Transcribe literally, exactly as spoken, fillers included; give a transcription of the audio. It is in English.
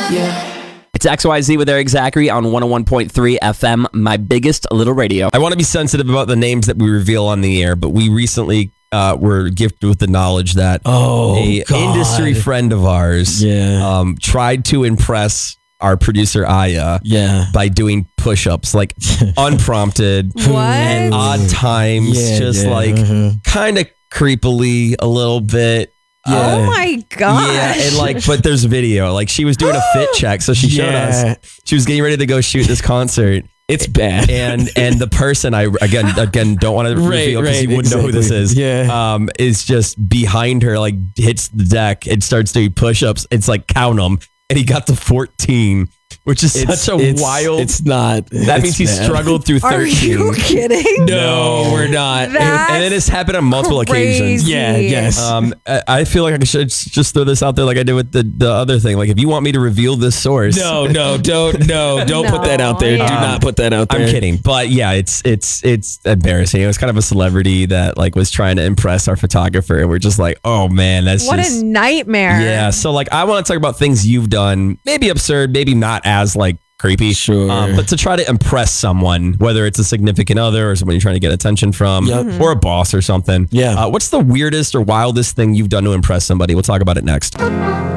Yeah. It's X Y Z with Eric Zachary on one oh one point three F M, my biggest little radio. I want to be sensitive about the names that we reveal on the air, but we recently uh, were gifted with the knowledge that oh, a God. industry friend of ours yeah. um, tried to impress our producer Aya yeah. by doing push-ups, like unprompted, What? and odd times, Yeah, just yeah, like uh-huh. kind of creepily a little bit. Yeah. Oh my gosh. Yeah, and like, but there's video. Like, she was doing a fit check, so she showed Yeah. us. She was getting ready to go shoot this concert, It's bad. and and the person I again again don't want to Right, reveal because right, you wouldn't know who this exactly. is. Yeah. um, is just behind her, like hits the deck and starts doing push-ups. It's like count them, and he got to fourteen, which is It's, such a it's, wild. It's not. that it's means he bad. struggled through Are thirteen. you kidding? No, we're not. That- And then it's happened on multiple Crazy. occasions. Yeah, yes. Um, I I feel like I should just throw this out there, like I did with the, the other thing. Like, if you want me to reveal this source, No, no, don't, no, don't put that out there. No, Do yeah. not put that out there. I'm kidding, but yeah, it's it's it's embarrassing. It was kind of a celebrity that like was trying to impress our photographer, and we're just like, oh man, that's What just a nightmare. yeah. So like, I want to talk about things you've done, maybe absurd, maybe not as like creepy, Sure. um, but to try to impress someone, whether it's a significant other or someone you're trying to get attention from, Yep. or a boss or something. Yeah. Uh, what's the weirdest or wildest thing you've done to impress somebody? We'll talk about it next.